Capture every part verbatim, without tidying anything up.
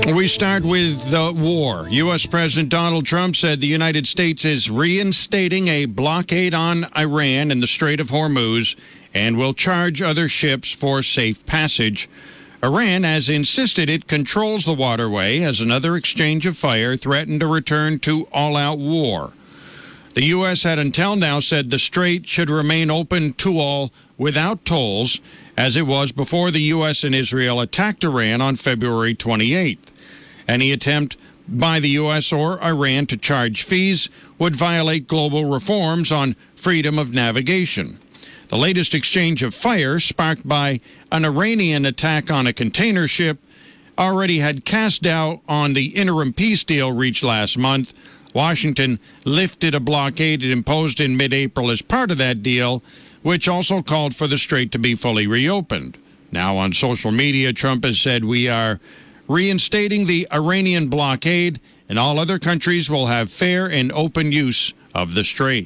We start with the war. U S. President Donald Trump said the United States is reinstating a blockade on Iran in the Strait of Hormuz and will charge other ships for safe passage. Iran has insisted it controls the waterway as another exchange of fire threatened a return to all-out war. The U S had until now said the strait should remain open to all without tolls, as it was before the U S and Israel attacked Iran on February twenty-eighth. Any attempt by the U S or Iran to charge fees would violate global reforms on freedom of navigation. The latest exchange of fire, sparked by an Iranian attack on a container ship, already had cast doubt on the interim peace deal reached last month. Washington lifted a blockade it imposed in mid-April as part of that deal, which also called for the strait to be fully reopened. Now on social media, Trump has said we are reinstating the Iranian blockade, and all other countries will have fair and open use of the strait.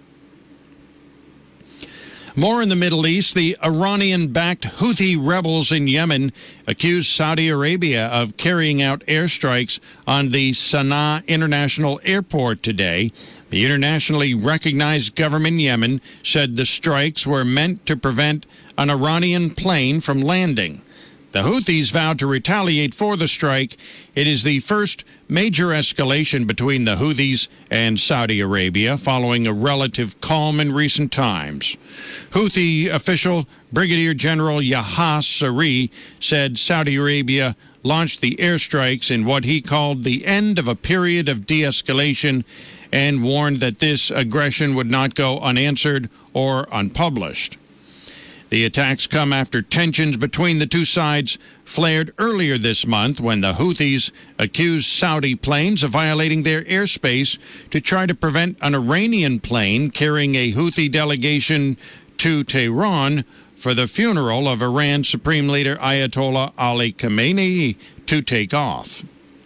More in the Middle East, the Iranian-backed Houthi rebels in Yemen accused Saudi Arabia of carrying out airstrikes on the Sana'a International Airport today. The internationally recognized government in Yemen said the strikes were meant to prevent an Iranian plane from landing. The Houthis vowed to retaliate for the strike. It is the first major escalation between the Houthis and Saudi Arabia following a relative calm in recent times. Houthi official Brigadier General Yahya Saree said Saudi Arabia launched the airstrikes in what he called the end of a period of de-escalation and warned that this aggression would not go unanswered or unpublished. The attacks come after tensions between the two sides flared earlier this month when the Houthis accused Saudi planes of violating their airspace to try to prevent an Iranian plane carrying a Houthi delegation to Tehran for the funeral of Iran's Supreme Leader Ayatollah Ali Khamenei to take off.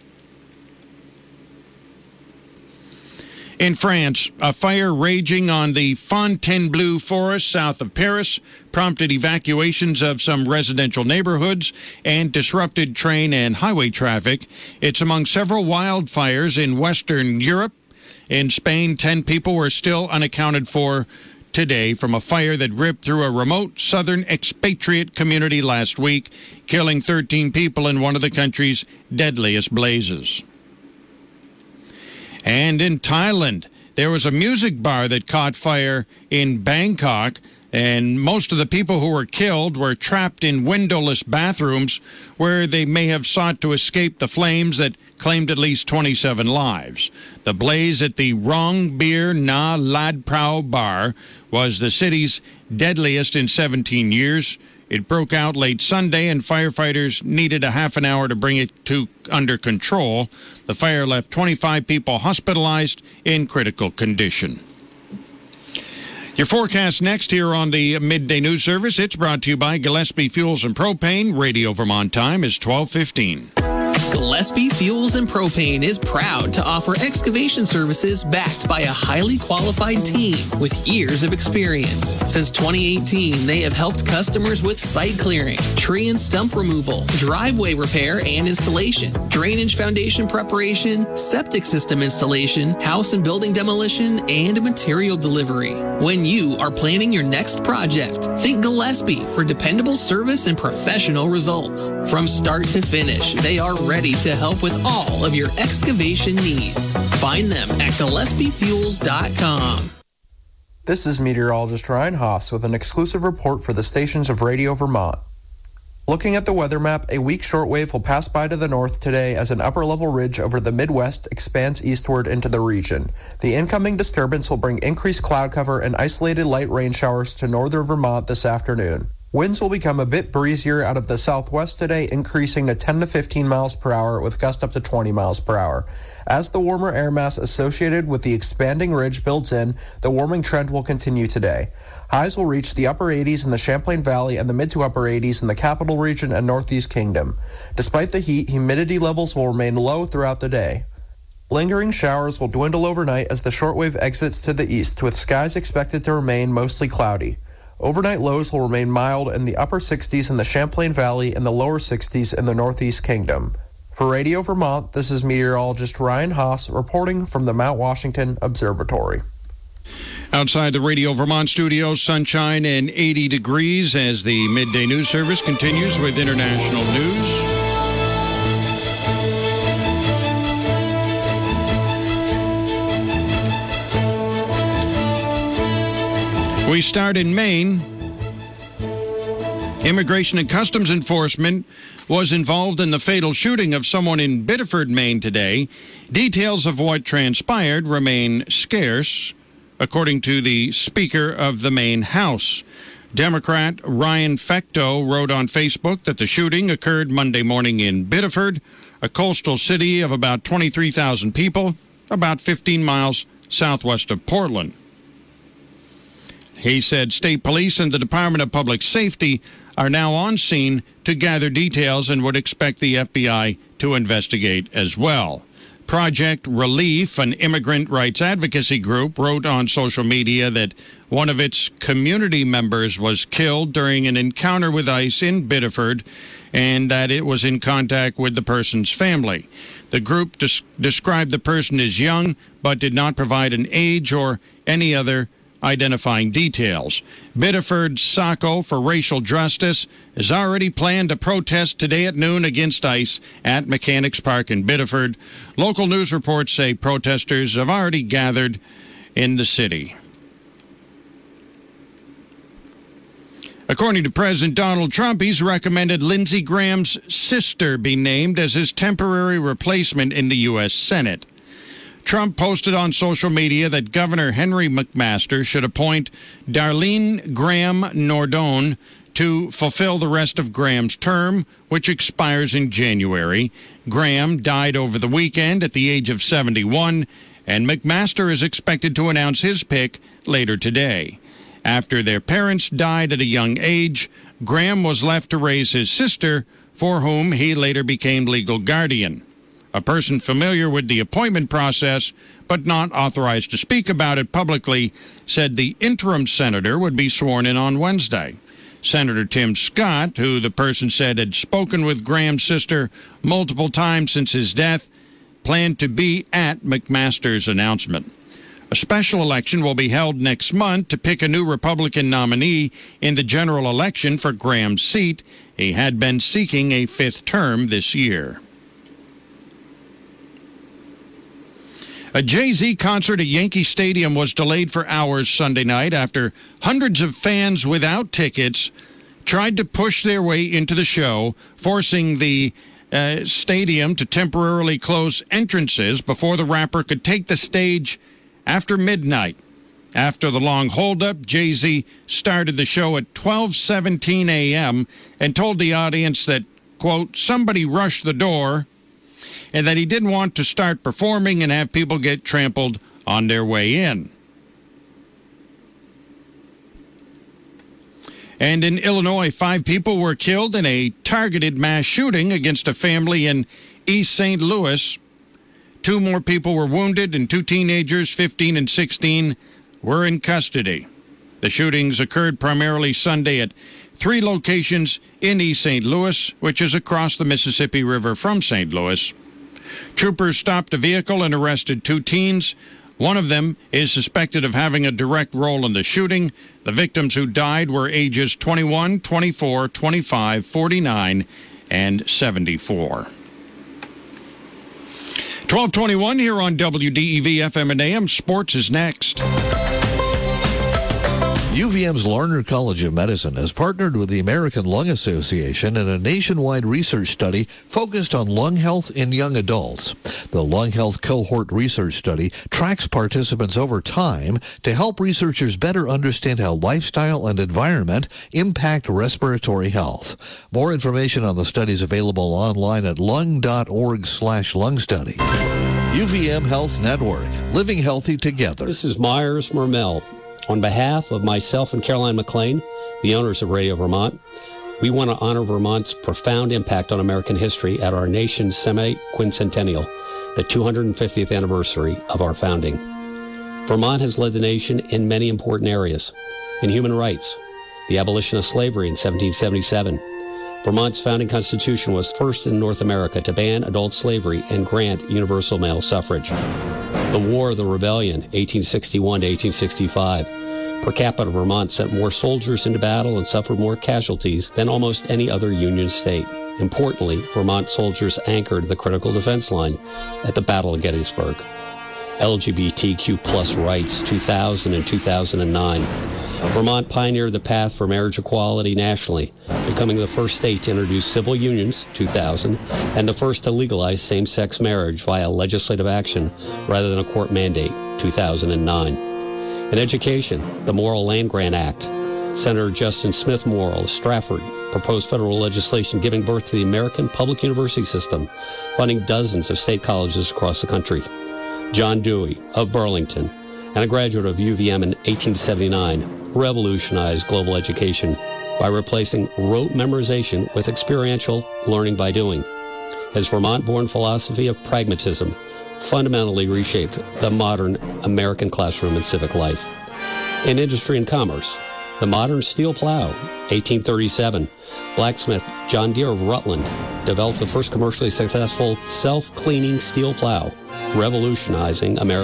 In France, a fire raging on the Fontainebleau forest south of Paris prompted evacuations of some residential neighborhoods and disrupted train and highway traffic. It's among several wildfires in Western Europe. In Spain, ten people were still unaccounted for today from a fire that ripped through a remote southern expatriate community last week, killing thirteen people in one of the country's deadliest blazes. And in Thailand, there was a music bar that caught fire in Bangkok, and most of the people who were killed were trapped in windowless bathrooms where they may have sought to escape the flames that claimed at least twenty-seven lives. The blaze at the Rong Bir Na Lad Prao bar was the city's deadliest in seventeen years. It broke out late Sunday, and firefighters needed a half an hour to bring it to under control. The fire left twenty-five people hospitalized in critical condition. Your forecast next here on the Midday News Service. It's brought to you by Gillespie Fuels and Propane. Radio Vermont time is twelve fifteen. Gillespie Fuels and Propane is proud to offer excavation services backed by a highly qualified team with years of experience. Since twenty eighteen, they have helped customers with site clearing, tree and stump removal, driveway repair and installation, drainage foundation preparation, septic system installation, house and building demolition, and material delivery. When you are planning your next project, think Gillespie for dependable service and professional results. From start to finish, they are ready to help with all of your excavation needs. Find them at Gillespie Fuels dot com. This is meteorologist Ryan Haas with an exclusive report for the stations of Radio Vermont. Looking at the weather map, a weak shortwave will pass by to the north today as an upper-level ridge over the Midwest expands eastward into the region. The incoming disturbance will bring increased cloud cover and isolated light rain showers to northern Vermont this afternoon. Winds will become a bit breezier out of the southwest today, increasing to ten to fifteen miles per hour with gusts up to twenty miles per hour. As the warmer air mass associated with the expanding ridge builds in, the warming trend will continue today. Highs will reach the upper eighties in the Champlain Valley and the mid to upper eighties in the Capital Region and Northeast Kingdom. Despite the heat, humidity levels will remain low throughout the day. Lingering showers will dwindle overnight as the shortwave exits to the east, with skies expected to remain mostly cloudy. Overnight lows will remain mild in the upper sixties in the Champlain Valley and the lower sixties in the Northeast Kingdom. For Radio Vermont, this is meteorologist Ryan Haas reporting from the Mount Washington Observatory. Outside the Radio Vermont studio, sunshine and eighty degrees as the midday news service continues with international news. We start in Maine. Immigration and Customs Enforcement was involved in the fatal shooting of someone in Biddeford, Maine today. Details of what transpired remain scarce, according to the Speaker of the Maine House. Democrat Ryan Fecteau wrote on Facebook that the shooting occurred Monday morning in Biddeford, a coastal city of about twenty-three thousand people, about fifteen miles southwest of Portland. He said state police and the Department of Public Safety are now on scene to gather details and would expect the F B I to investigate as well. Project Relief, an immigrant rights advocacy group, wrote on social media that one of its community members was killed during an encounter with ICE in Biddeford and that it was in contact with the person's family. The group des- described the person as young but did not provide an age or any other identifying details. Biddeford Saco for Racial Justice has already planned a protest today at noon against ICE at Mechanics Park in Biddeford. Local news reports say protesters have already gathered in the city. According to President Donald Trump, he's recommended Lindsey Graham's sister be named as his temporary replacement in the U S Senate. Trump posted on social media that Governor Henry McMaster should appoint Darlene Graham Nordone to fulfill the rest of Graham's term, which expires in January. Graham died over the weekend at the age of seventy-one, and McMaster is expected to announce his pick later today. After their parents died at a young age, Graham was left to raise his sister, for whom he later became legal guardian. A person familiar with the appointment process, but not authorized to speak about it publicly, said the interim senator would be sworn in on Wednesday. Senator Tim Scott, who the person said had spoken with Graham's sister multiple times since his death, planned to be at McMaster's announcement. A special election will be held next month to pick a new Republican nominee in the general election for Graham's seat. He had been seeking a fifth term this year. A Jay-Z concert at Yankee Stadium was delayed for hours Sunday night after hundreds of fans without tickets tried to push their way into the show, forcing the uh, stadium to temporarily close entrances before the rapper could take the stage after midnight. After the long holdup, Jay-Z started the show at twelve seventeen a.m. and told the audience that, quote, somebody rushed the door, and that he didn't want to start performing and have people get trampled on their way in. And in Illinois, five people were killed in a targeted mass shooting against a family in East Saint Louis. Two more people were wounded, and two teenagers, fifteen and sixteen, were in custody. The shootings occurred primarily Sunday at three locations in East Saint Louis, which is across the Mississippi River from Saint Louis. Troopers stopped a vehicle and arrested two teens. One of them is suspected of having a direct role in the shooting. The victims who died were ages twenty-one, twenty-four, twenty-five, forty-nine, and seventy-four. twelve twenty-one here on W D E V F M and A M. Sports is next. U V M's Larner College of Medicine has partnered with the American Lung Association in a nationwide research study focused on lung health in young adults. The Lung Health Cohort Research Study tracks participants over time to help researchers better understand how lifestyle and environment impact respiratory health. More information on the study is available online at lung.org slash lung study. U V M Health Network, living healthy together. This is Myers Mermel. On behalf of myself and Caroline McLean, the owners of Radio Vermont, we want to honor Vermont's profound impact on American history at our nation's semi-quincentennial, the two hundred fiftieth anniversary of our founding. Vermont has led the nation in many important areas. In human rights, the abolition of slavery in seventeen seventy-seven, Vermont's founding constitution was first in North America to ban adult slavery and grant universal male suffrage. The War of the Rebellion, eighteen sixty-one to eighteen sixty-five. Per capita, Vermont sent more soldiers into battle and suffered more casualties than almost any other Union state. Importantly, Vermont soldiers anchored the critical defense line at the Battle of Gettysburg. L G B T Q plus rights, two thousand and two thousand nine. Vermont pioneered the path for marriage equality nationally, becoming the first state to introduce civil unions, two thousand, and the first to legalize same-sex marriage via legislative action rather than a court mandate, two thousand nine. In education, the Morrill Land Grant Act. Senator Justin Smith Morrill of Stratford proposed federal legislation giving birth to the American public university system, funding dozens of state colleges across the country. John Dewey of Burlington, and a graduate of U V M in eighteen seventy-nine, revolutionized global education by replacing rote memorization with experiential learning by doing. His Vermont-born philosophy of pragmatism fundamentally reshaped the modern American classroom and civic life. In industry and commerce, the modern steel plow, eighteen thirty-seven, blacksmith John Deere of Rutland developed the first commercially successful self-cleaning steel plow, revolutionizing American